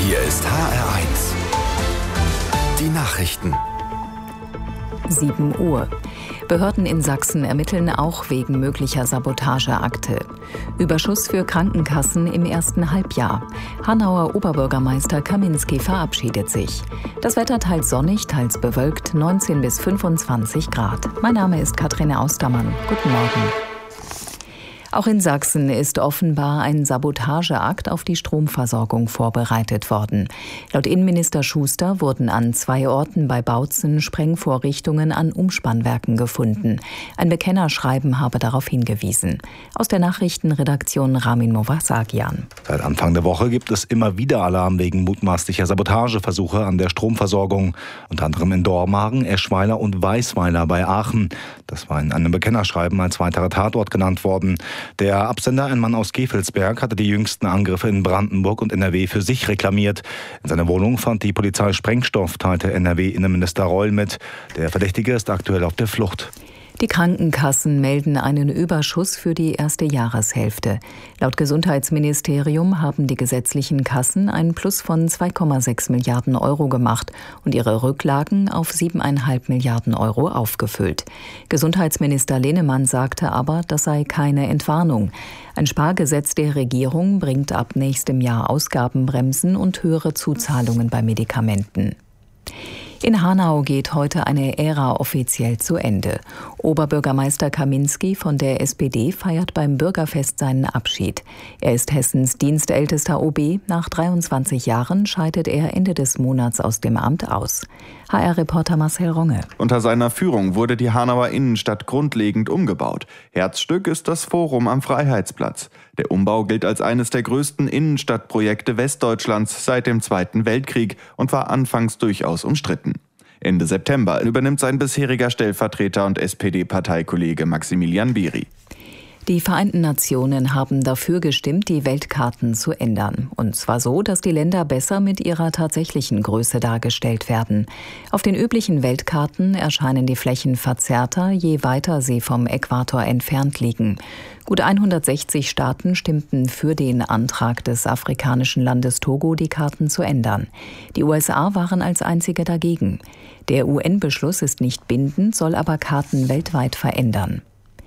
Hier ist HR1. Die Nachrichten. 7 Uhr. Behörden in Sachsen ermitteln auch wegen möglicher Sabotageakte. Überschuss für Krankenkassen im ersten Halbjahr. Hanauer Oberbürgermeister Kaminski verabschiedet sich. Das Wetter teils sonnig, teils bewölkt, 19 bis 25 Grad. Mein Name ist Katrin Austermann. Guten Morgen. Auch in Sachsen ist offenbar ein Sabotageakt auf die Stromversorgung vorbereitet worden. Laut Innenminister Schuster wurden an 2 Orten bei Bautzen Sprengvorrichtungen an Umspannwerken gefunden. Ein Bekennerschreiben habe darauf hingewiesen. Aus der Nachrichtenredaktion Ramin Movasagian. Seit Anfang der Woche gibt es immer wieder Alarm wegen mutmaßlicher Sabotageversuche an der Stromversorgung. Unter anderem in Dormagen, Eschweiler und Weisweiler bei Aachen. Das war in einem Bekennerschreiben als weiterer Tatort genannt worden. Der Absender, ein Mann aus Gevelsberg, hatte die jüngsten Angriffe in Brandenburg und NRW für sich reklamiert. In seiner Wohnung fand die Polizei Sprengstoff, teilte NRW-Innenminister Reul mit. Der Verdächtige ist aktuell auf der Flucht. Die Krankenkassen melden einen Überschuss für die erste Jahreshälfte. Laut Gesundheitsministerium haben die gesetzlichen Kassen ein Plus von 2,6 Milliarden Euro gemacht und ihre Rücklagen auf 7,5 Milliarden Euro aufgefüllt. Gesundheitsminister Lehnemann sagte aber, das sei keine Entwarnung. Ein Spargesetz der Regierung bringt ab nächstem Jahr Ausgabenbremsen und höhere Zuzahlungen bei Medikamenten. In Hanau geht heute eine Ära offiziell zu Ende. Oberbürgermeister Kaminski von der SPD feiert beim Bürgerfest seinen Abschied. Er ist Hessens dienstältester OB. Nach 23 Jahren scheidet er Ende des Monats aus dem Amt aus. HR-Reporter Marcel Ronge. Unter seiner Führung wurde die Hanauer Innenstadt grundlegend umgebaut. Herzstück ist das Forum am Freiheitsplatz. Der Umbau gilt als eines der größten Innenstadtprojekte Westdeutschlands seit dem Zweiten Weltkrieg und war anfangs durchaus umstritten. Ende September übernimmt sein bisheriger Stellvertreter und SPD-Parteikollege Maximilian Beri. Die Vereinten Nationen haben dafür gestimmt, die Weltkarten zu ändern. Und zwar so, dass die Länder besser mit ihrer tatsächlichen Größe dargestellt werden. Auf den üblichen Weltkarten erscheinen die Flächen verzerrter, je weiter sie vom Äquator entfernt liegen. Gut 160 Staaten stimmten für den Antrag des afrikanischen Landes Togo, die Karten zu ändern. Die USA waren als einzige dagegen. Der UN-Beschluss ist nicht bindend, soll aber Karten weltweit verändern.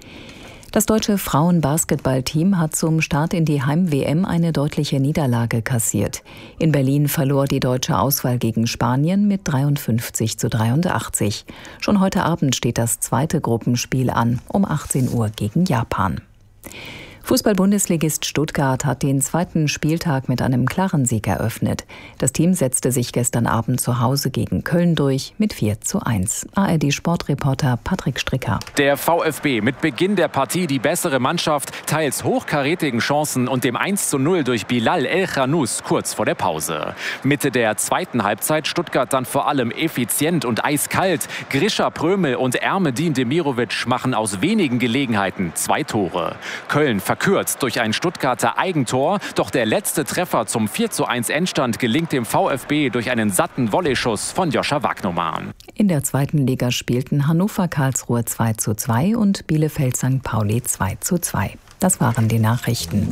Das deutsche Frauen-Basketball-Team hat zum Start in die Heim-WM eine deutliche Niederlage kassiert. In Berlin verlor die deutsche Auswahl gegen Spanien mit 53-83. Schon heute Abend steht das zweite Gruppenspiel an, um 18 Uhr gegen Japan. Fußball-Bundesligist Stuttgart hat den zweiten Spieltag mit einem klaren Sieg eröffnet. Das Team setzte sich gestern Abend zu Hause gegen Köln durch mit 4:1. ARD-Sportreporter Patrick Stricker. Der VfB mit Beginn der Partie die bessere Mannschaft, teils hochkarätigen Chancen und dem 1:0 durch Bilal El-Khanous kurz vor der Pause. Mitte der zweiten Halbzeit Stuttgart dann vor allem effizient und eiskalt. Grisha Prömel und Ermedin Demirovic machen aus wenigen Gelegenheiten 2 Tore. Köln verkürzt durch ein Stuttgarter Eigentor, doch der letzte Treffer zum 4:1 Endstand gelingt dem VfB durch einen satten Volleyschuss von Joscha Wagnoman. In der zweiten Liga spielten Hannover Karlsruhe 2:2 und Bielefeld St. Pauli 2:2. Das waren die Nachrichten.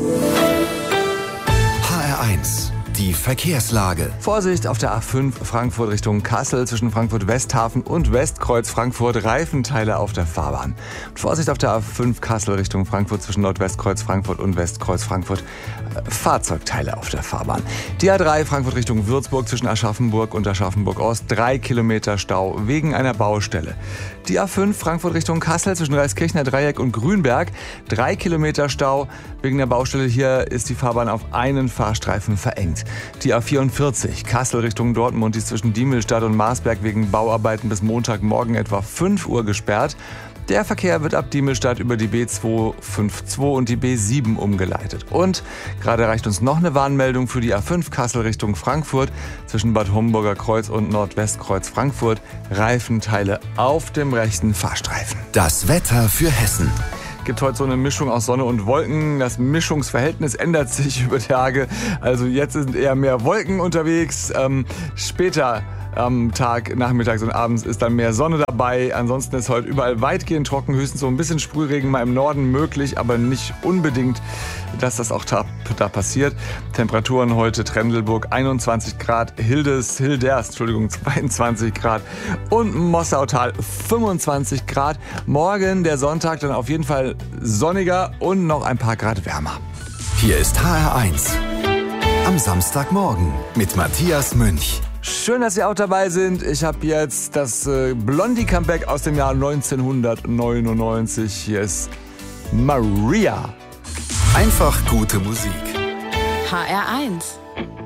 HR1. Die Verkehrslage. Vorsicht auf der A5 Frankfurt Richtung Kassel zwischen Frankfurt Westhafen und Westkreuz Frankfurt, Reifenteile auf der Fahrbahn. Und Vorsicht auf der A5 Kassel Richtung Frankfurt zwischen Nordwestkreuz Frankfurt und Westkreuz Frankfurt, Fahrzeugteile auf der Fahrbahn. Die A3 Frankfurt Richtung Würzburg zwischen Aschaffenburg und Aschaffenburg-Ost, 3 Kilometer Stau wegen einer Baustelle. Die A5 Frankfurt Richtung Kassel zwischen Reiskirchner Dreieck und Grünberg, 3 Kilometer Stau wegen der Baustelle. Hier ist die Fahrbahn auf einen Fahrstreifen verengt. Die A44 Kassel Richtung Dortmund ist zwischen Diemelstadt und Marsberg wegen Bauarbeiten bis Montagmorgen etwa 5 Uhr gesperrt. Der Verkehr wird ab Diemelstadt über die B252 und die B7 umgeleitet. Und gerade erreicht uns noch eine Warnmeldung für die A5 Kassel Richtung Frankfurt zwischen Bad Homburger Kreuz und Nordwestkreuz Frankfurt. Reifenteile auf dem rechten Fahrstreifen. Das Wetter für Hessen. Gibt heute so eine Mischung aus Sonne und Wolken. Das Mischungsverhältnis ändert sich über Tage. Also jetzt sind eher mehr Wolken unterwegs. Später Am Tag, nachmittags und abends ist dann mehr Sonne dabei. Ansonsten ist heute überall weitgehend trocken, höchstens so ein bisschen Sprühregen mal im Norden möglich, aber nicht unbedingt, dass das auch da passiert. Temperaturen heute Trendelburg 21 Grad, Hilders 22 Grad und Mossautal 25 Grad. Morgen, der Sonntag, dann auf jeden Fall sonniger und noch ein paar Grad wärmer. Hier ist HR1 am Samstagmorgen mit Matthias Münch. Schön, dass Sie auch dabei sind. Ich habe jetzt das Blondie-Comeback aus dem Jahr 1999. Hier ist Maria. Einfach gute Musik. HR1